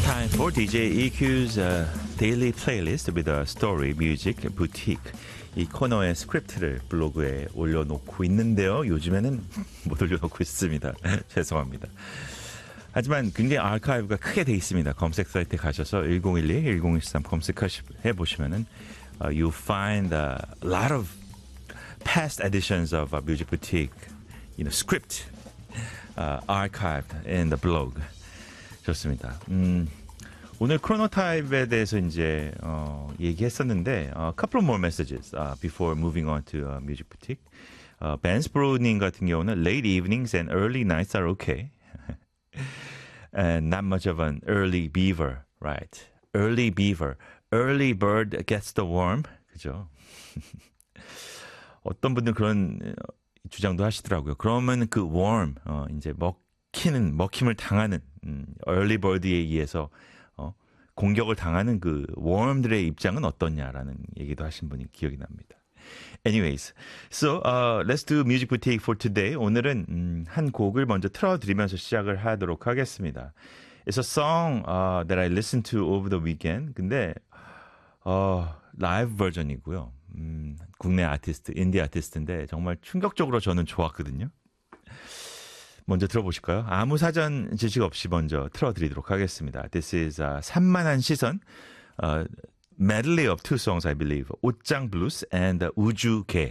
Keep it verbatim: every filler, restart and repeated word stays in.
Time for 디제이 이큐's uh, daily playlist with a story, music, boutique. 이 코너의 스크립트를 블로그에 올려놓고 있는데요. 요즘에는 못 올려놓고 있습니다. 죄송합니다. 하지만 굉장히 아카이브가 크게 돼 있습니다. 검색 사이트에 가셔서 일공일이, 일공일삼 검색해보시면은 uh, you find a lot of past editions of uh, Music Boutique, you know, script uh, archived in the blog. 좋습니다. 음, 오늘 크로노타입에 대해서 이제 어, 얘기했었는데 a couple more messages uh, before moving on to uh, Music Boutique. 어, 벤스브로님 같은 경우는 late evenings and early nights are okay. And not much of an early beaver, right? Early beaver, early bird gets the worm. 그죠? 어떤 분들은 그런 주장도 하시더라고요. 그러면 그 worm, 어, 이제 먹히는, 먹힘을 당하는, 음, early bird에 의해서, 어, 공격을 당하는 그 worm들의 입장은 어떠냐라는 얘기도 하신 분이 기억이 납니다. Anyways, so uh, let's do Music Boutique for today. 오늘은 음, 한 곡을 먼저 틀어드리면서 시작을 하도록 하겠습니다. It's a song uh, that I listened to over the weekend. 근데 어, 라이브 버전이고요. 음, 국내 아티스트, 인디 아티스트인데 정말 충격적으로 저는 좋았거든요. 먼저 들어보실까요? 아무 사전 지식 없이 먼저 틀어드리도록 하겠습니다. This is uh, 산만한 시선. Uh, medley of two songs, I believe. 옷장 블루스 and 우주개.